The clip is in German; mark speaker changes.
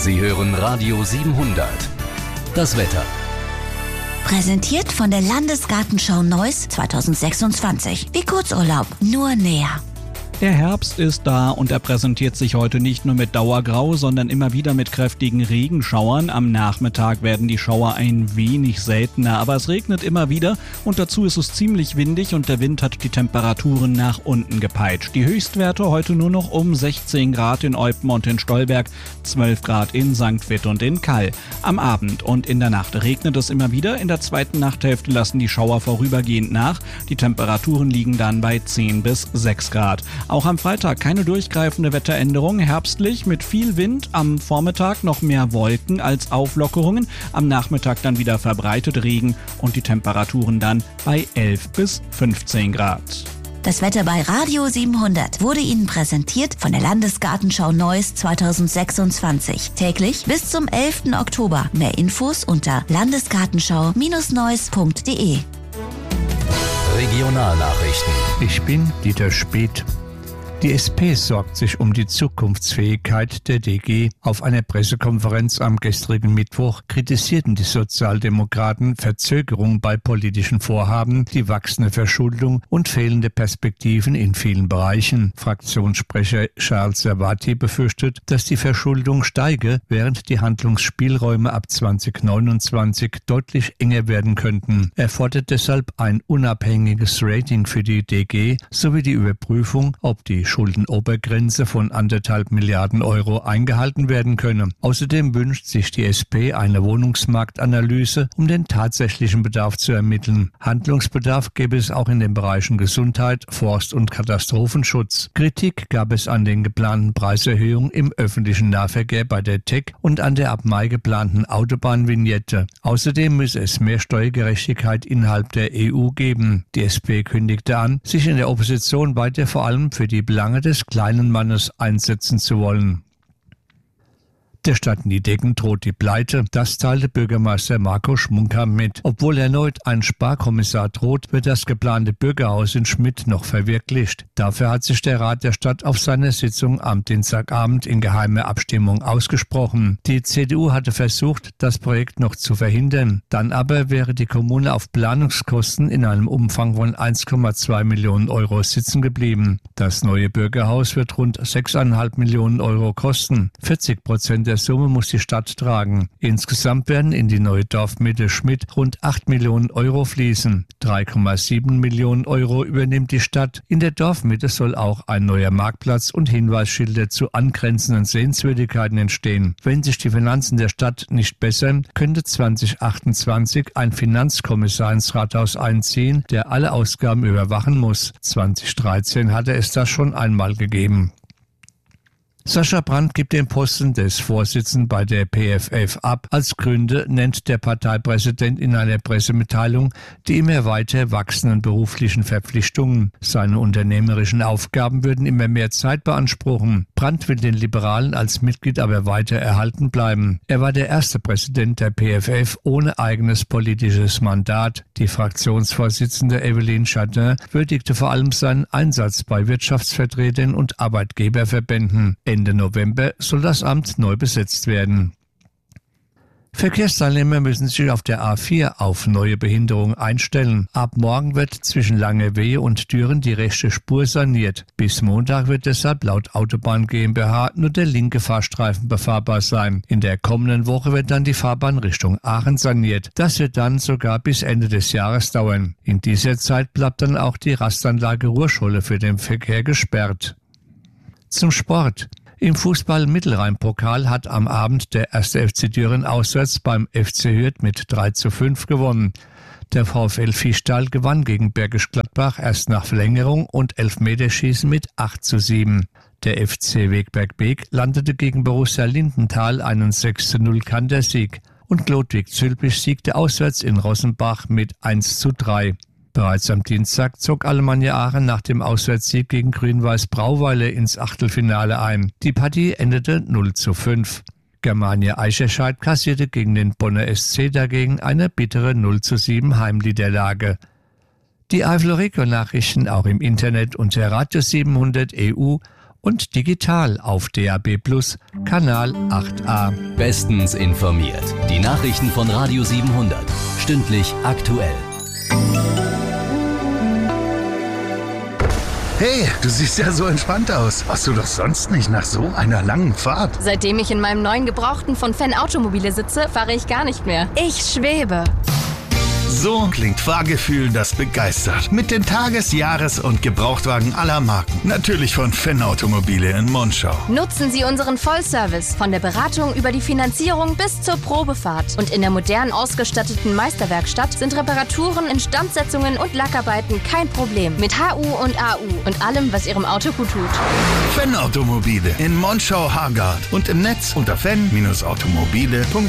Speaker 1: Sie hören Radio 700. Das Wetter.
Speaker 2: Präsentiert von der Landesgartenschau Neuss 2026. Wie Kurzurlaub, nur näher.
Speaker 3: Der Herbst ist da und er präsentiert sich heute nicht nur mit Dauergrau, sondern immer wieder mit kräftigen Regenschauern. Am Nachmittag werden die Schauer ein wenig seltener, aber es regnet immer wieder und dazu ist es ziemlich windig und der Wind hat die Temperaturen nach unten gepeitscht. Die Höchstwerte heute nur noch um 16 Grad in Eupen und in Stolberg, 12 Grad in St. Vith und in Kall. Am Abend und in der Nacht regnet es immer wieder. In der zweiten Nachthälfte lassen die Schauer vorübergehend nach. Die Temperaturen liegen dann bei 10 bis 6 Grad. Auch am Freitag keine durchgreifende Wetteränderung, herbstlich mit viel Wind, am Vormittag noch mehr Wolken als Auflockerungen, am Nachmittag dann wieder verbreitet Regen und die Temperaturen dann bei 11 bis 15 Grad.
Speaker 2: Das Wetter bei Radio 700 wurde Ihnen präsentiert von der Landesgartenschau Neuss 2026. Täglich bis zum 11. Oktober. Mehr Infos unter landesgartenschau-neuss.de.
Speaker 1: Regionalnachrichten.
Speaker 4: Ich bin Dieter Speth. Die SP sorgt sich um die Zukunftsfähigkeit der DG. Auf einer Pressekonferenz am gestrigen Mittwoch kritisierten die Sozialdemokraten Verzögerung bei politischen Vorhaben, die wachsende Verschuldung und fehlende Perspektiven in vielen Bereichen. Fraktionssprecher Charles Servati befürchtet, dass die Verschuldung steige, während die Handlungsspielräume ab 2029 deutlich enger werden könnten. Er fordert deshalb ein unabhängiges Rating für die DG sowie die Überprüfung, ob die Schuldenobergrenze von 1,5 Milliarden Euro eingehalten werden könne. Außerdem wünscht sich die SP eine Wohnungsmarktanalyse, um den tatsächlichen Bedarf zu ermitteln. Handlungsbedarf gäbe es auch in den Bereichen Gesundheit, Forst- und Katastrophenschutz. Kritik gab es an den geplanten Preiserhöhungen im öffentlichen Nahverkehr bei der TEC und an der ab Mai geplanten Autobahnvignette. Außerdem müsse es mehr Steuergerechtigkeit innerhalb der EU geben. Die SP kündigte an, sich in der Opposition weiter vor allem für die Belange des kleinen Mannes einsetzen zu wollen. Der Stadt Niedecken droht die Pleite. Das teilte Bürgermeister Marco Schmunker mit. Obwohl erneut ein Sparkommissar droht, wird das geplante Bürgerhaus in Schmidt noch verwirklicht. Dafür hat sich der Rat der Stadt auf seiner Sitzung am Dienstagabend in geheimer Abstimmung ausgesprochen. Die CDU hatte versucht, das Projekt noch zu verhindern. Dann aber wäre die Kommune auf Planungskosten in einem Umfang von 1,2 Millionen Euro sitzen geblieben. Das neue Bürgerhaus wird rund 6,5 Millionen Euro kosten. 40% der Summe muss die Stadt tragen. Insgesamt werden in die neue Dorfmitte Schmidt rund 8 Millionen Euro fließen. 3,7 Millionen Euro übernimmt die Stadt. In der Dorfmitte soll auch ein neuer Marktplatz und Hinweisschilder zu angrenzenden Sehenswürdigkeiten entstehen. Wenn sich die Finanzen der Stadt nicht bessern, könnte 2028 ein Finanzkommissar ins Rathaus einziehen, der alle Ausgaben überwachen muss. 2013 hatte es das schon einmal gegeben. Sascha Brandt gibt den Posten des Vorsitzenden bei der PFF ab. Als Gründe nennt der Parteipräsident in einer Pressemitteilung die immer weiter wachsenden beruflichen Verpflichtungen. Seine unternehmerischen Aufgaben würden immer mehr Zeit beanspruchen. Brandt will den Liberalen als Mitglied aber weiter erhalten bleiben. Er war der erste Präsident der PFF ohne eigenes politisches Mandat. Die Fraktionsvorsitzende Evelyn Chardin würdigte vor allem seinen Einsatz bei Wirtschaftsvertretern und Arbeitgeberverbänden. Ende November soll das Amt neu besetzt werden. Verkehrsteilnehmer müssen sich auf der A4 auf neue Behinderungen einstellen. Ab morgen wird zwischen Langerwehe und Düren die rechte Spur saniert. Bis Montag wird deshalb laut Autobahn GmbH nur der linke Fahrstreifen befahrbar sein. In der kommenden Woche wird dann die Fahrbahn Richtung Aachen saniert. Das wird dann sogar bis Ende des Jahres dauern. In dieser Zeit bleibt dann auch die Rastanlage Ruhrscholle für den Verkehr gesperrt. Zum Sport. Im Fußball-Mittelrhein-Pokal hat am Abend der 1. FC Düren auswärts beim FC Hürth mit 3:5 gewonnen. Der VfL Fischtal gewann gegen Bergisch Gladbach erst nach Verlängerung und Elfmeterschießen mit 8:7. Der FC Wegberg-Beek landete gegen Borussia Lindenthal einen 6:0 Kantersieg und Ludwig Zülpich siegte auswärts in Rossenbach mit 1:3. Bereits am Dienstag zog Alemannia Aachen nach dem Auswärtssieg gegen Grün-Weiß Brauweiler ins Achtelfinale ein. Die Partie endete 0:5. Germania Eicherscheid kassierte gegen den Bonner SC dagegen eine bittere 0:7 Heimniederlage. Die Eifel-Region-Nachrichten auch im Internet unter Radio 700 EU und digital auf DAB+ Kanal 8a.
Speaker 1: Bestens informiert. Die Nachrichten von Radio 700. Stündlich aktuell.
Speaker 5: Hey, du siehst ja so entspannt aus. Warst du doch sonst nicht nach so einer langen Fahrt?
Speaker 6: Seitdem ich in meinem neuen Gebrauchten von Fenn Automobile sitze, fahre ich gar nicht mehr. Ich schwebe.
Speaker 5: So klingt Fahrgefühl, das begeistert. Mit den Tages-, Jahres- und Gebrauchtwagen aller Marken. Natürlich von Fenn Automobile in Monschau.
Speaker 6: Nutzen Sie unseren Vollservice. Von der Beratung über die Finanzierung bis zur Probefahrt. Und in der modern ausgestatteten Meisterwerkstatt sind Reparaturen, Instandsetzungen und Lackarbeiten kein Problem. Mit HU und AU und allem, was Ihrem Auto gut tut.
Speaker 5: Fenn Automobile in Monschau-Hargard und im Netz unter fenn-automobile.de.